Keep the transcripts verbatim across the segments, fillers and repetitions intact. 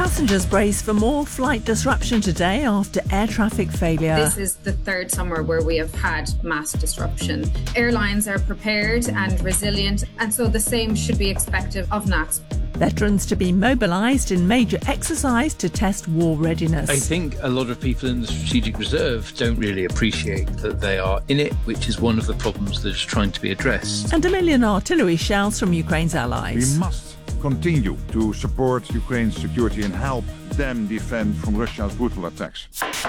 Passengers brace for more flight disruption today after air traffic failure. This is the third summer where we have had mass disruption. Airlines are prepared and resilient, and so the same should be expected of N A T S. Veterans to be mobilised in major exercise to test war readiness. I think a lot of people in the Strategic Reserve don't really appreciate that they are in it, which is one of the problems that is trying to be addressed. And a million artillery shells from Ukraine's allies. We must continue to support Ukraine's security and help them defend from Russia's brutal attacks.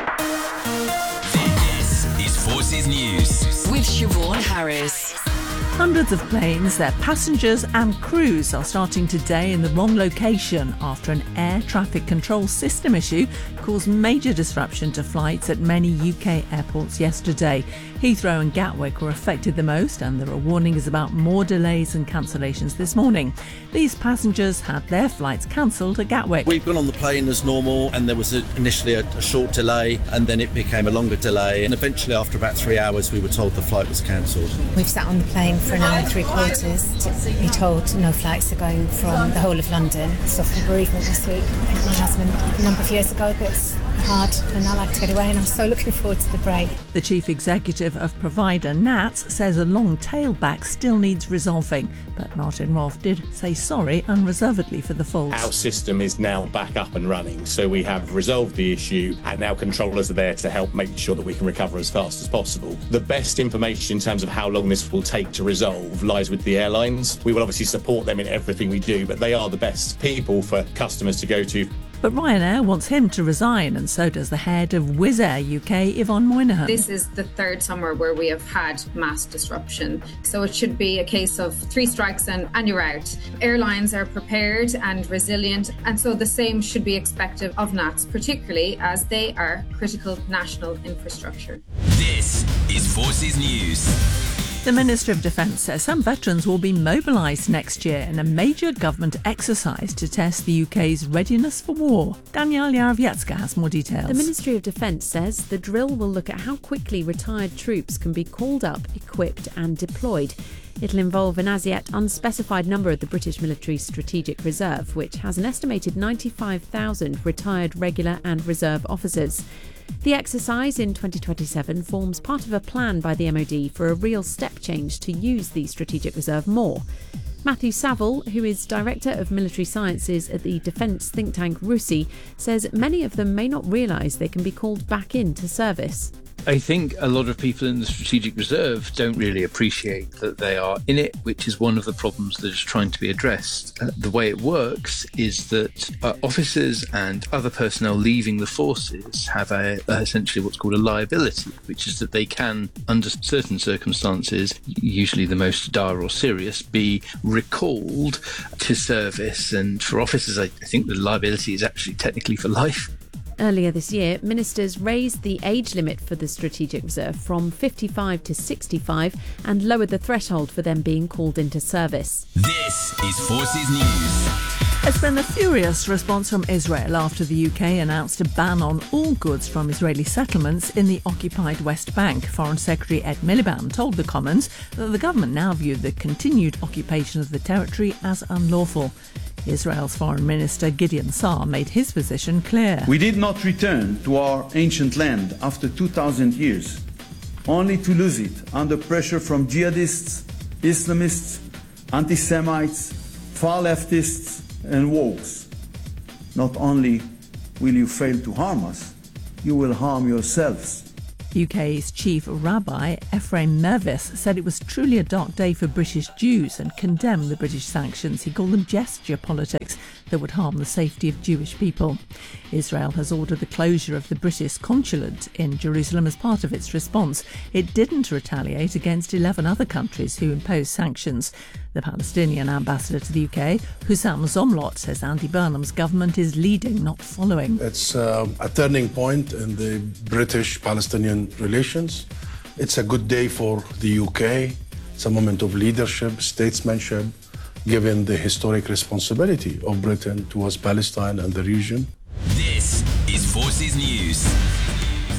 This is Forces News with Siobhan Harris. Hundreds of planes, their passengers and crews are starting today in the wrong location after an air traffic control system issue caused major disruption to flights at many U K airports yesterday. Heathrow and Gatwick were affected the most, and there are warnings about more delays and cancellations this morning. These passengers had their flights cancelled at Gatwick. We've gone on the plane as normal, and there was a, initially a, a short delay, and then it became a longer delay, and eventually after about three hours we were told the flight was cancelled. We've sat on the plane for an hour and three quarters to be told no flights are going from the whole of London. Suffered bereavement this week. My husband a number of years ago, but it's hard and I like to get away, and I'm so looking forward to the break. The chief executive of provider N A T S says a long tailback still needs resolving, but Martin Roth did say sorry unreservedly for the fault. Our system is now back up and running, so we have resolved the issue, and now controllers are there to help make sure that we can recover as fast as possible. The best information in terms of how long this will take to resolve lies with the airlines. We will obviously support them in everything we do, but they are the best people for customers to go to. But Ryanair wants him to resign, and so does the head of Wizz Air U K, Yvonne Moynihan. This is the third summer where we have had mass disruption, so it should be a case of three strikes and, and you're out. Airlines are prepared and resilient, and so the same should be expected of N A T S, particularly as they are critical national infrastructure. This is Forces News. The Minister of Defence says some veterans will be mobilised next year in a major government exercise to test the U K's readiness for war. Danielle Yarowiecka has more details. The Ministry of Defence says the drill will look at how quickly retired troops can be called up, equipped and deployed. It'll involve an as yet unspecified number of the British Military Strategic Reserve, which has an estimated ninety-five thousand retired regular and reserve officers. The exercise in twenty twenty-seven forms part of a plan by the M O D for a real step change to use the Strategic Reserve more. Matthew Saville, who is Director of Military Sciences at the defence think tank RUSI, says many of them may not realise they can be called back into service. I think a lot of people in the Strategic Reserve don't really appreciate that they are in it, which is one of the problems that is trying to be addressed. Uh, the way it works is that uh, officers and other personnel leaving the forces have a, uh, essentially what's called a liability, which is that they can, under certain circumstances, usually the most dire or serious, be recalled to service. And for officers, I, I think the liability is actually technically for life. Earlier this year, ministers raised the age limit for the Strategic Reserve from fifty-five to sixty-five and lowered the threshold for them being called into service. This is Forces News. It's been a furious response from Israel after the U K announced a ban on all goods from Israeli settlements in the occupied West Bank. Foreign Secretary Ed Miliband told the Commons that the government now view the continued occupation of the territory as unlawful. Israel's Foreign Minister Gideon Saar made his position clear. We did not return to our ancient land after two thousand years, only to lose it under pressure from jihadists, Islamists, anti-Semites, far leftists and wokes. Not only will you fail to harm us, you will harm yourselves. U K's chief rabbi, Ephraim Mervis, said it was truly a dark day for British Jews and condemned the British sanctions. He called them gesture politics that would harm the safety of Jewish people. Israel has ordered the closure of the British consulate in Jerusalem as part of its response. It didn't retaliate against eleven other countries who imposed sanctions. The Palestinian ambassador to the U K, Hussam Zomlot, says Andy Burnham's government is leading, not following. It's uh, a turning point in the British-Palestinian relations. It's a good day for the U K. It's a moment of leadership, statesmanship, given the historic responsibility of Britain towards Palestine and the region. This is Forces News.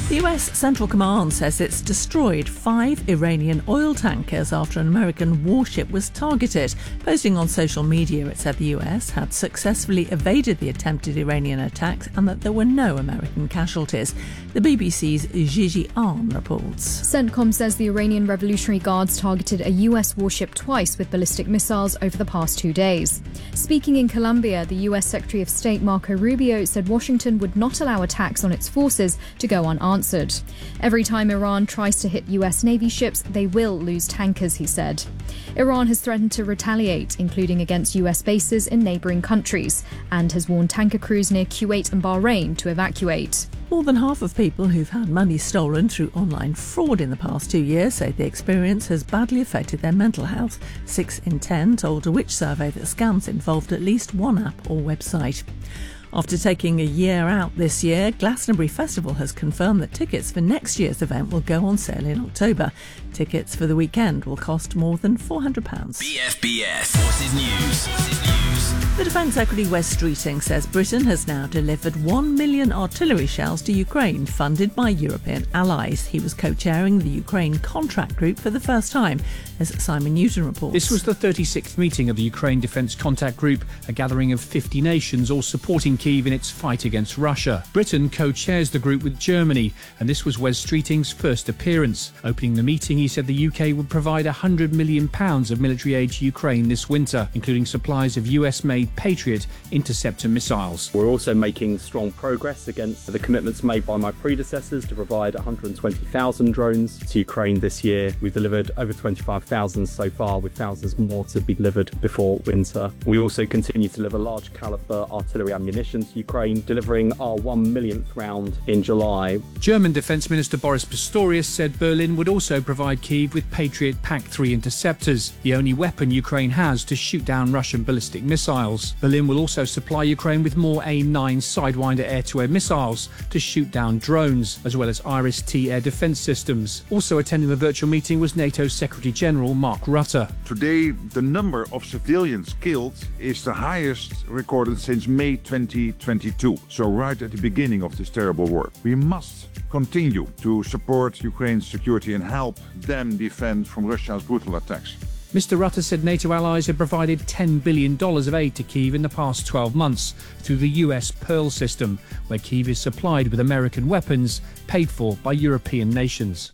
The U S Central Command says it's destroyed five Iranian oil tankers after an American warship was targeted. Posting on social media, it said the U S had successfully evaded the attempted Iranian attacks and that there were no American casualties. The B B C's Gigi Ahn reports. CENTCOM says the Iranian Revolutionary Guards targeted a U S warship twice with ballistic missiles over the past two days. Speaking in Colombia, the U S Secretary of State Marco Rubio said Washington would not allow attacks on its forces to go unanswered. Every time Iran tries to hit U S Navy ships, they will lose tankers, he said. Iran has threatened to retaliate, including against U S bases in neighbouring countries, and has warned tanker crews near Kuwait and Bahrain to evacuate. More than half of people who've had money stolen through online fraud in the past two years say the experience has badly affected their mental health. Six in ten told a Which survey that scams involved at least one app or website. After taking a year out this year, Glastonbury Festival has confirmed that tickets for next year's event will go on sale in October. Tickets for the weekend will cost more than four hundred pounds. B F B S Forces News. Forces News. The Defence Secretary Wes Streeting says Britain has now delivered one million artillery shells to Ukraine, funded by European allies. He was co-chairing the Ukraine Contract Group for the first time, as Simon Newton reports. This was the thirty-sixth meeting of the Ukraine Defence Contact Group, a gathering of fifty nations all supporting Kyiv in its fight against Russia. Britain co-chairs the group with Germany, and this was Wes Streeting's first appearance. Opening the meeting, he said the U K would provide one hundred million pounds of military aid to Ukraine this winter, including supplies of U S-made Patriot interceptor missiles. We're also making strong progress against the commitments made by my predecessors to provide one hundred twenty thousand drones to Ukraine this year. We've delivered over twenty-five thousand so far, with thousands more to be delivered before winter. We also continue to deliver large caliber artillery ammunition to Ukraine, delivering our one millionth round in July. German Defence Minister Boris Pistorius said Berlin would also provide Kyiv with Patriot P A C three interceptors, the only weapon Ukraine has to shoot down Russian ballistic missiles. Berlin will also supply Ukraine with more AIM nine Sidewinder air-to-air missiles to shoot down drones, as well as Iris T air defence systems. Also attending the virtual meeting was NATO Secretary-General Mark Rutte. Today, the number of civilians killed is the highest recorded since May twenty twenty-two, so right at the beginning of this terrible war. We must continue to support Ukraine's security and help them defend from Russia's brutal attacks. Mister Rutte said NATO allies had provided ten billion dollars of aid to Kyiv in the past twelve months through the U S Pearl system, where Kyiv is supplied with American weapons paid for by European nations.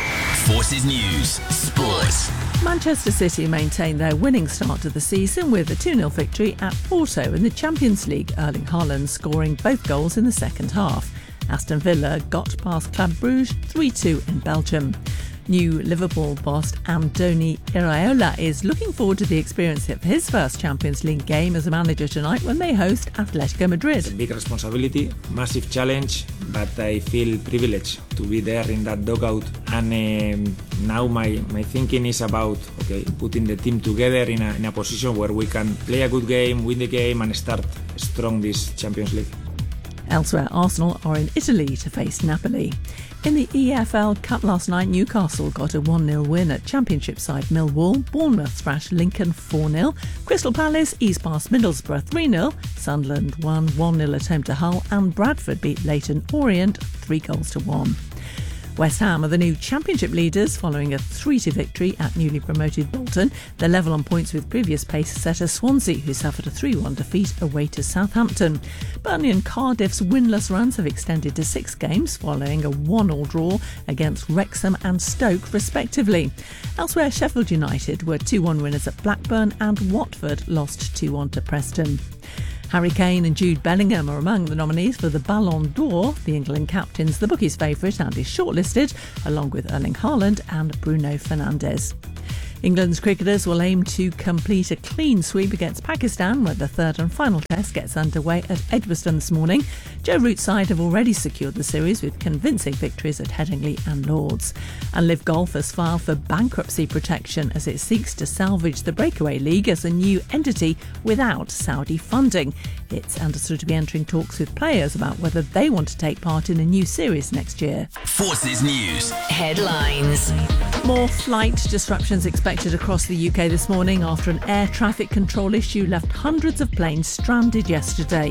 Forces News. Sports. Manchester City maintained their winning start to the season with a two nil victory at Porto in the Champions League, Erling Haaland scoring both goals in the second half. Aston Villa got past Club Brugge three two in Belgium. New Liverpool boss Andoni Iraola is looking forward to the experience of his first Champions League game as a manager tonight when they host Atletico Madrid. It's a big responsibility, massive challenge, but I feel privileged to be there in that dugout. And um, now my, my thinking is about okay, putting the team together in a, in a position where we can play a good game, win the game, and start strong this Champions League. Elsewhere, Arsenal are in Italy to face Napoli. In the E F L Cup last night, Newcastle got a one nil win at Championship side Millwall. Bournemouth thrashed Lincoln four nil. Crystal Palace eased past Middlesbrough three nil. Sunderland won one nil at home to Hull, and Bradford beat Leyton Orient three goals to one. West Ham are the new Championship leaders following a three two victory at newly promoted Bolton. They're level on points with previous pace setter Swansea, who suffered a three one defeat away to Southampton. Burnley and Cardiff's winless runs have extended to six games following a one all draw against Wrexham and Stoke respectively. Elsewhere, Sheffield United were two one winners at Blackburn and Watford lost two one to Preston. Harry Kane and Jude Bellingham are among the nominees for the Ballon d'Or. The England captain's the bookies' favourite and is shortlisted, along with Erling Haaland and Bruno Fernandes. England's cricketers will aim to complete a clean sweep against Pakistan, where the third and final test gets underway at Edgbaston this morning. Joe Root's side have already secured the series with convincing victories at Headingley and Lords. And Live Golf has filed for bankruptcy protection as it seeks to salvage the Breakaway League as a new entity without Saudi funding. It's understood to be entering talks with players about whether they want to take part in a new series next year. Forces News. Headlines. More flight disruptions expected across the U K this morning after an air traffic control issue left hundreds of planes stranded yesterday.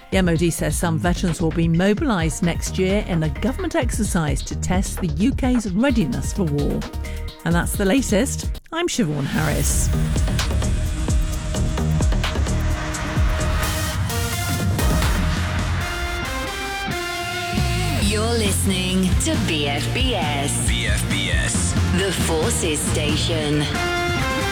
The M O D says some veterans will be mobilised next year in a government exercise to test the U K's readiness for war. And that's the latest. I'm Siobhan Harris. You're listening to B F B S. B F B S. The Forces Station.